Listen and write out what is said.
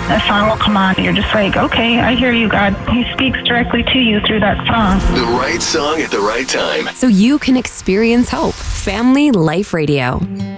a song will come on and you're just like, okay, I hear you, God. He speaks directly to you through that song. The right song at the right time. So you can experience hope. Family Life Radio.